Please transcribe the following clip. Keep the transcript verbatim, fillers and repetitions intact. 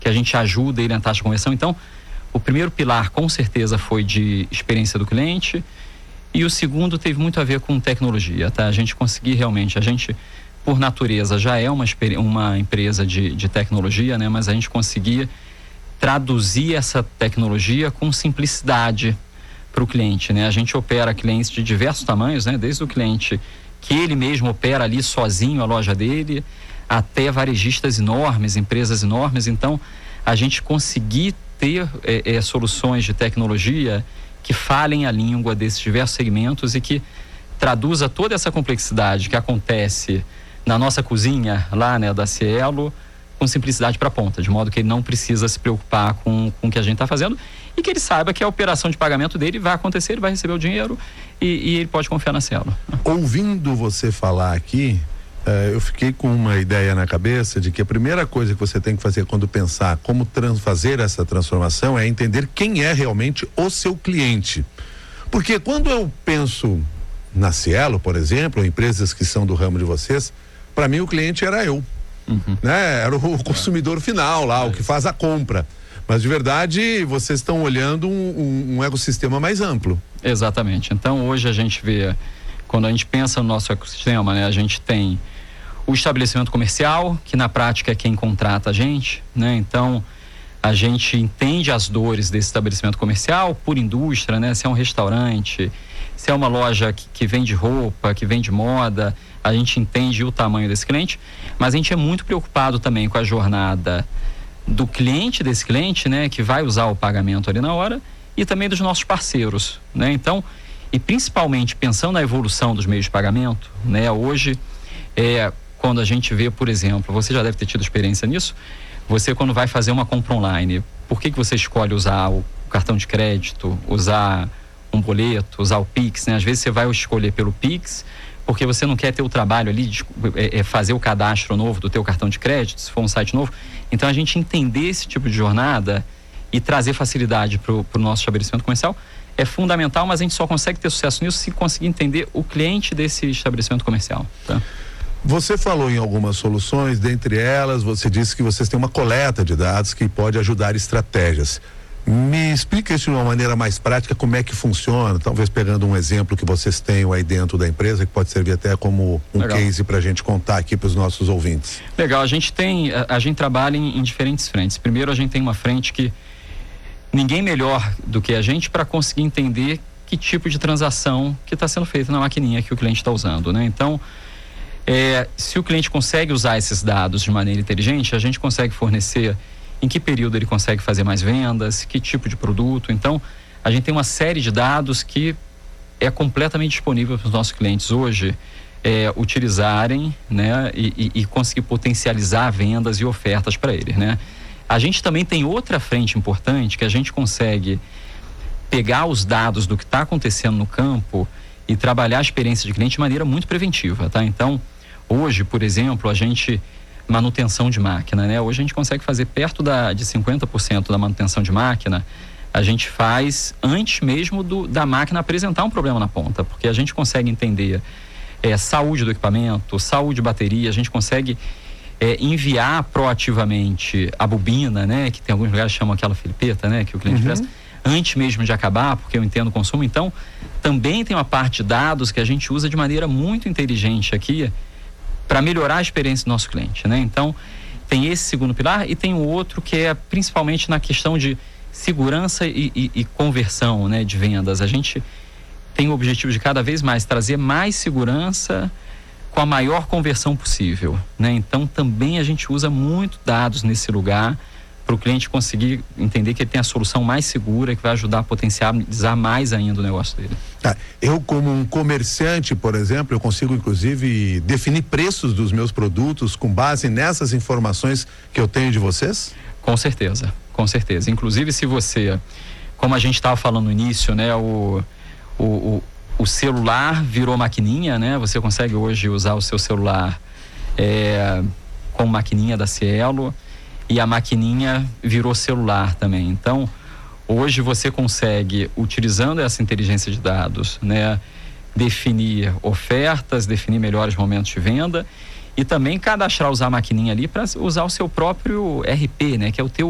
que a gente ajuda ele na taxa de conversão. Então, o primeiro pilar com certeza foi de experiência do cliente, e o segundo teve muito a ver com tecnologia, tá? A gente conseguir realmente, a gente por natureza já é uma, uma empresa de, de tecnologia, né? Mas a gente conseguia traduzir essa tecnologia com simplicidade para o cliente, né? A gente opera clientes de diversos tamanhos, né? Desde o cliente que ele mesmo opera ali sozinho a loja dele, até varejistas enormes, empresas enormes. Então, a gente conseguir ter é, é, soluções de tecnologia que falem a língua desses diversos segmentos e que traduza toda essa complexidade que acontece na nossa cozinha lá, né, da Cielo, com simplicidade para a ponta, de modo que ele não precisa se preocupar com, com o que a gente está fazendo, e que ele saiba que a operação de pagamento dele vai acontecer, ele vai receber o dinheiro e, e ele pode confiar na Cielo. Ouvindo você falar aqui, Uh, eu fiquei com uma ideia na cabeça de que a primeira coisa que você tem que fazer quando pensar como trans, fazer essa transformação é entender quem é realmente o seu cliente. Porque quando eu penso na Cielo, por exemplo, empresas que são do ramo de vocês, para mim o cliente era eu, uhum. né? Era o consumidor final lá, é. o que faz a compra. Mas de verdade vocês estão olhando um, um, um ecossistema mais amplo. Exatamente. Então hoje a gente vê, quando a gente pensa no nosso ecossistema, né, a gente tem o estabelecimento comercial, que na prática é quem contrata a gente, né? Então, a gente entende as dores desse estabelecimento comercial por indústria, né? Se é um restaurante, se é uma loja que, que vende roupa, que vende moda, a gente entende o tamanho desse cliente, mas a gente é muito preocupado também com a jornada do cliente desse cliente, né? Que vai usar o pagamento ali na hora, e também dos nossos parceiros, né? Então, e principalmente pensando na evolução dos meios de pagamento, né? Hoje, é... quando a gente vê, por exemplo, você já deve ter tido experiência nisso, você quando vai fazer uma compra online, por que que você escolhe usar o cartão de crédito, usar um boleto, usar o Pix, né? Às vezes você vai escolher pelo Pix, porque você não quer ter o trabalho ali de é, é fazer o cadastro novo do teu cartão de crédito, se for um site novo. Então, a gente entender esse tipo de jornada e trazer facilidade para o nosso estabelecimento comercial é fundamental, mas a gente só consegue ter sucesso nisso se conseguir entender o cliente desse estabelecimento comercial, tá? Você falou em algumas soluções, dentre elas você disse que vocês têm uma coleta de dados que pode ajudar estratégias. Me explica isso de uma maneira mais prática, como é que funciona, talvez pegando um exemplo que vocês tenham aí dentro da empresa, que pode servir até como um Legal. Case para a gente contar aqui para os nossos ouvintes. Legal, a gente tem, a, a gente trabalha em, em diferentes frentes. Primeiro, a gente tem uma frente que ninguém melhor do que a gente para conseguir entender que tipo de transação que está sendo feita na maquininha que o cliente está usando, né? Então, É, se o cliente consegue usar esses dados de maneira inteligente, a gente consegue fornecer em que período ele consegue fazer mais vendas, que tipo de produto. Então, a gente tem uma série de dados que é completamente disponível para os nossos clientes hoje é, utilizarem, né, e, e, e conseguir potencializar vendas e ofertas para eles, né? A gente também tem outra frente importante, que a gente consegue pegar os dados do que está acontecendo no campo e trabalhar a experiência de cliente de maneira muito preventiva, tá? Então, hoje, por exemplo, a gente, manutenção de máquina, né? Hoje a gente consegue fazer perto da, de cinquenta por cento da manutenção de máquina, a gente faz antes mesmo do, da máquina apresentar um problema na ponta, porque a gente consegue entender é, saúde do equipamento, saúde de bateria, a gente consegue é, enviar proativamente a bobina, né? Que tem alguns lugares que chamam aquela filipeta, né? Que o cliente uhum. presta, antes mesmo de acabar, porque eu entendo o consumo. Então, também tem uma parte de dados que a gente usa de maneira muito inteligente aqui para melhorar a experiência do nosso cliente, né? Então, tem esse segundo pilar e tem o outro que é principalmente na questão de segurança e, e, e conversão, né, de vendas. A gente tem o objetivo de cada vez mais trazer mais segurança com a maior conversão possível, né? Então, também a gente usa muito dados nesse lugar para o cliente conseguir entender que ele tem a solução mais segura, que vai ajudar a potencializar mais ainda o negócio dele. Ah, eu, como um comerciante, por exemplo, eu consigo inclusive definir preços dos meus produtos com base nessas informações que eu tenho de vocês? Com certeza, com certeza. Inclusive, se você, como a gente estava falando no início, né, o, o, o, o celular virou maquininha, né? Você consegue hoje usar o seu celular é, com maquininha da Cielo, e a maquininha virou celular também. Então, hoje você consegue, utilizando essa inteligência de dados, né, definir ofertas, definir melhores momentos de venda e também cadastrar, usar a maquininha ali para usar o seu próprio R P, né, que é o teu